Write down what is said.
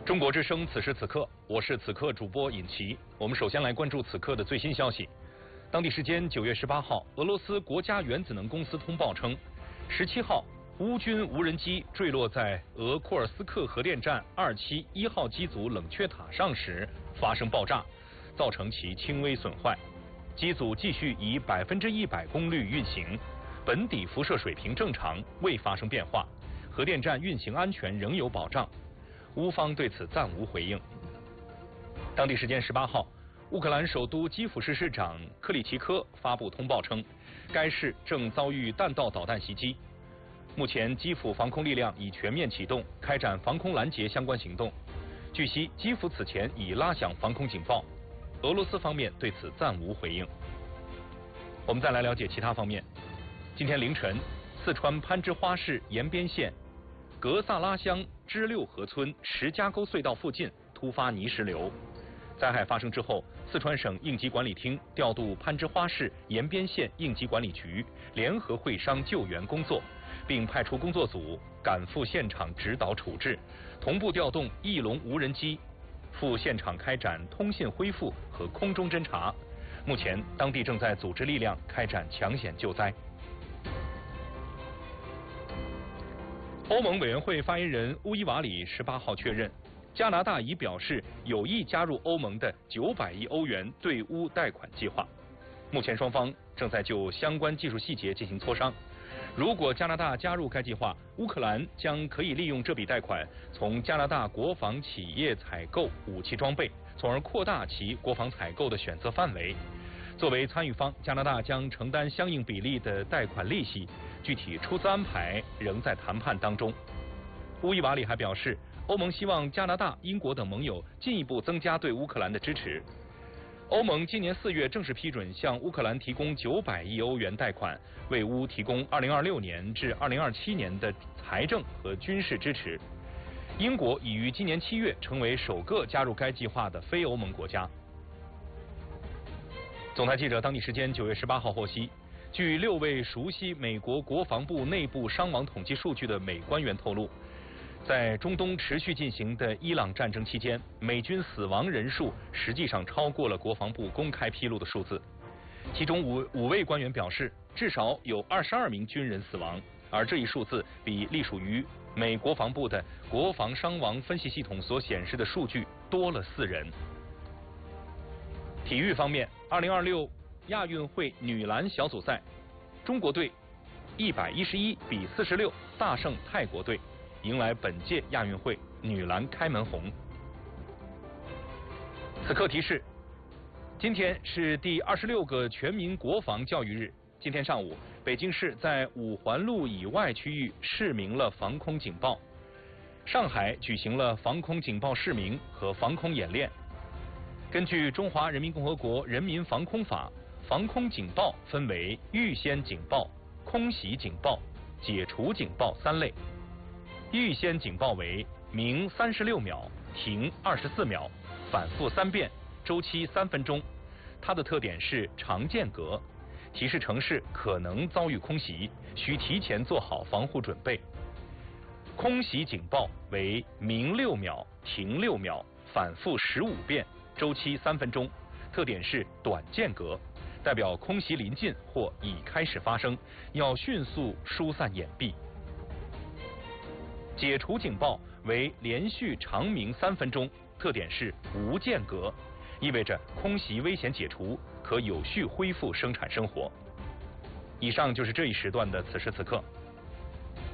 中国之声，此时此刻，我是此刻主播尹奇。我们首先来关注此刻的最新消息。当地时间9月18号，俄罗斯国家原子能公司通报称，17号乌军无人机坠落在俄库尔斯克核电站2期1号机组冷却塔上时发生爆炸，造成其轻微损坏。机组继续以100%功率运行，本底辐射水平正常，未发生变化，核电站运行安全仍有保障。乌方对此暂无回应。当地时间18号，乌克兰首都基辅市市长克里奇科发布通报称，该市正遭遇弹道导弹袭击。目前，基辅防空力量已全面启动，开展防空拦截相关行动。据悉，基辅此前已拉响防空警报，俄罗斯方面对此暂无回应。我们再来了解其他方面。今天凌晨，四川攀枝花市延边县格萨拉乡支六河村石家沟隧道附近突发泥石流。灾害发生之后，四川省应急管理厅调度攀枝花市延边县应急管理局联合会商救援工作，并派出工作组赶赴现场指导处置，同步调动翼龙无人机赴现场开展通信恢复和空中侦察。目前，当地正在组织力量开展抢险救灾。欧盟委员会发言人乌伊瓦里18号确认，加拿大已表示有意加入欧盟的900亿欧元对乌贷款计划。目前双方正在就相关技术细节进行磋商。如果加拿大加入该计划，乌克兰将可以利用这笔贷款从加拿大国防企业采购武器装备，从而扩大其国防采购的选择范围。作为参与方，加拿大将承担相应比例的贷款利息，具体出资安排仍在谈判当中。乌伊瓦里还表示，欧盟希望加拿大、英国等盟友进一步增加对乌克兰的支持。欧盟今年4月正式批准向乌克兰提供900亿欧元贷款，为乌提供2026年至2027年的财政和军事支持。英国已于今年7月成为首个加入该计划的非欧盟国家。总台记者当地时间9月18号获悉，据6位熟悉美国国防部内部伤亡统计数据的美官员透露，在中东持续进行的伊朗战争期间，美军死亡人数实际上超过了国防部公开披露的数字。其中五位官员表示，至少有22名军人死亡，而这一数字比隶属于美国防部的国防伤亡分析系统所显示的数据多了4人。体育方面，2026亚运会女篮小组赛，中国队111比46大胜泰国队，迎来本届亚运会女篮开门红。此刻提示，今天是第26个全民国防教育日。今天上午，北京市在5环路以外区域示明了防空警报。上海举行了防空警报示明和防空演练。根据《中华人民共和国人民防空法》，防空警报分为预先警报、空袭警报、解除警报3类。预先警报为鸣36秒，停24秒，反复3遍，周期3分钟。它的特点是长间隔，提示城市可能遭遇空袭，需提前做好防护准备。空袭警报为鸣6秒，停6秒，反复15遍，周期3分钟，特点是短间隔，代表空袭临近或已开始发生，要迅速疏散掩蔽。解除警报为连续长鸣3分钟，特点是无间隔，意味着空袭危险解除，可有序恢复生产生活。以上就是这一时段的此时此刻。